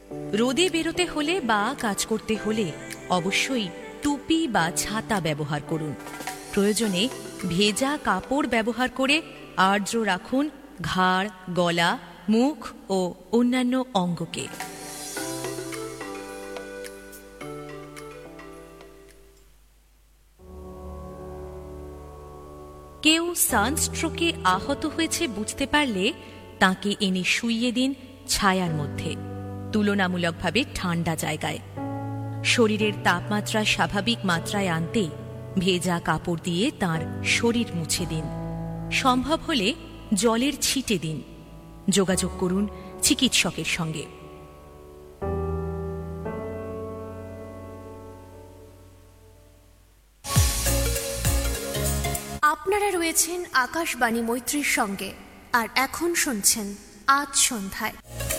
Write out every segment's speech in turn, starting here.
রোদে বেরোতে হলে বা কাজ করতে হলে অবশ্যই টুপি বা ছাতা ব্যবহার করুন। প্রয়োজনে ভেজা কাপড় ব্যবহার করে আর্দ্র রাখুন ঘাড়, গলা, মুখ ও অন্যান্য অঙ্গকে। কেউ সানস্ট্রোকে আহত হয়েছে বুঝতে পারলে তাকে এনে শুইয়ে দিন ছায়ার মধ্যে, তুলনামূলকভাবে ঠান্ডা জায়গায়। শরীরের তাপমাত্রা স্বাভাবিক মাত্রায় আনতে ভেজা কাপড় দিয়ে তার শরীর মুছে দিন। সম্ভব হলে জলের ছিটে দিন। যোগাযোগ করুন চিকিৎসকের সঙ্গে। আপনারা রয়েছেন আকাশবাণী মৈত্রীর সঙ্গে, আর এখন শুনছেন আজ সন্ধ্যায়।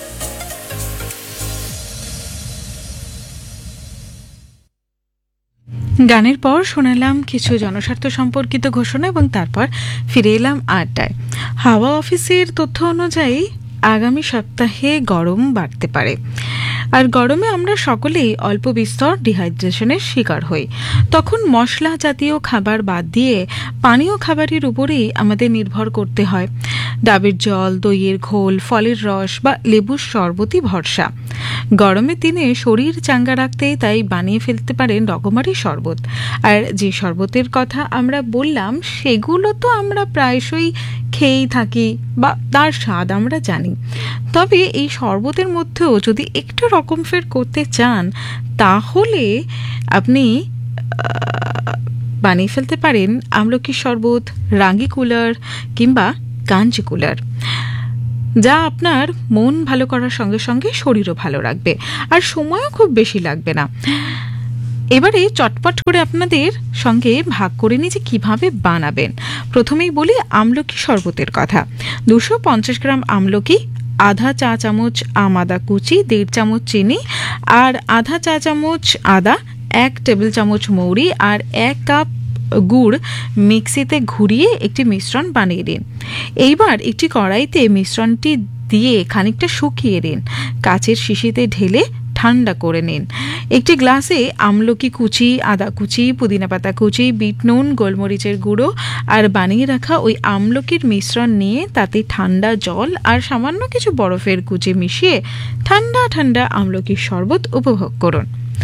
গানের পর শোনালাম কিছু জনস্বার্থ সম্পর্কিত ঘোষণা এবং তারপর ফিরে এলাম আড্ডায়। হাওয়া অফিসের তথ্য অনুযায়ী আগামী সপ্তাহে গরম বাড়তে পারে, আর গরমে আমরা সকলেই অল্প বিস্তর ডিহাইড্রেশনের শিকার হই। তখন মশলা জাতীয় খাবার বাদ দিয়ে পানীয় খাবারের উপরেই আমাদের নির্ভর করতে হয়। ডাবের জল, দইয়ের ঘোল, ফলের রস বা লেবুর শরবতই ভরসা। গরমের দিনে শরীর চাঙ্গা রাখতে তাই বানিয়ে ফেলতে পারেন রকমারি শরবত। আর যে শরবতের কথা আমরা বললাম সেগুলো তো আমরা প্রায়শই খেয়েই থাকি বা তার স্বাদ আমরা জানি। তবে এই শরবতের মধ্যেও যদি একটু রকম ফের করতে চান তাহলে আপনি বানিয়ে ফেলতে পারেন আমলকি শরবত, রাঙ্গি কুলার কিংবা কাঞ্জি কুলার, যা আপনার মন ভালো করার সঙ্গে সঙ্গে শরীরও ভালো রাখবে আর সময়ও খুব বেশি লাগবে না। এবারে চটপট করে আপনাদের সঙ্গে ভাগ করে নিই যে কিভাবে বানাবেন। প্রথমেই বলি আমলকি শরবতের কথা। 250 গ্রাম আমলকি, আধা চা চামচ আদা কুচি, 1.5 চামচ চিনি আর আধা চা চামচ আদা, 1 টেবিল চামচ মৌরি আর 1 কাপ গুড় মিক্সিতে ঘুরিয়ে একটি মিশ্রণ বানিয়ে দিন। এইবার একটি কড়াইতে মিশ্রণটি দিয়ে খানিকটা শুকিয়ে দিন। কাচের শিশিতে ঢেলে ঠান্ডা করে নিন। একটি গ্লাসে আমলকি কুচি, আদা কুচি, পুদিনা পাতা কুচি, বিট নুন, গোলমরিচের গুঁড়ো আর বানিয়ে রাখা ওই আমলকির মিশ্রণ নিয়ে তাতে ঠান্ডা জল আর সামান্য কিছু বরফের কুচি মিশিয়ে ঠান্ডা ঠান্ডা আমলকির শরবত উপভোগ করুন।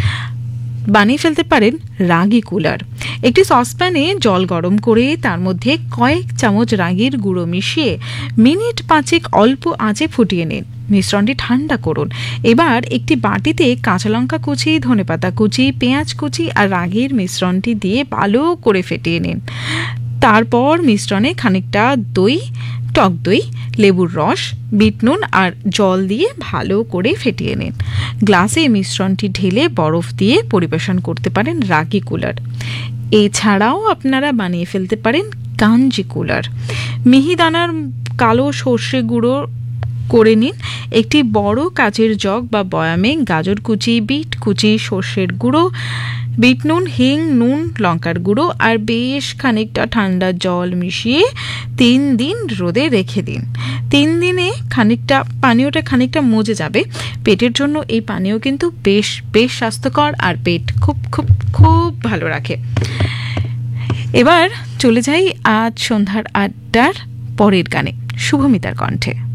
বানিয়ে ফেলতে পারেন রাগি কুলার। একটি সসপ্যানে জল গরম করে তার মধ্যে কয়েক চামচ রাগির গুঁড়ো মিশিয়ে মিনিট 5 অল্প আঁচে ফুটিয়ে নিন। মিশ্রণটি ঠান্ডা করুন। এবার একটি বাটিতে কাঁচা লঙ্কা কুচি, ধনেপাতা কুচি, পেঁয়াজ কুচি আর রাগির মিশ্রণটি দিয়ে ভালো করে ফেটিয়ে নিন। তারপর মিশ্রণে খানিকটা দই, টক দই, লেবুর রস, বিট নুন আর জল দিয়ে ভালো করে ফেটিয়ে নিন। গ্লাসে মিশ্রণটি ঢেলে বরফ দিয়ে পরিবেশন করতে পারেন রাগি কুলার। এছাড়াও আপনারা বানিয়ে ফেলতে পারেন কাঞ্জি কুলার। মিহিদানার কালো সর্ষে গুঁড়ো করে নিন। একটি বড় কাচের জগ বা বয়ামে গাজর কুচি, বিট কুচি, সর্ষের গুঁড়ো, বিট নুন, হিং, নুন, লঙ্কার গুঁড়ো আর বেশ খানিকটা ঠান্ডা জল মিশিয়ে 3 দিন রোদে রেখে দিন। 3 দিনে পানীয়টা খানিকটা মজে যাবে। পেটের জন্য এই পানীয় কিন্তু বেশ বেশ স্বাস্থ্যকর আর পেট খুব খুব খুব ভালো রাখে। এবার চলে যাই আজ সন্ধ্যার আড্ডার পরের গানে, শুভমিতার কণ্ঠে।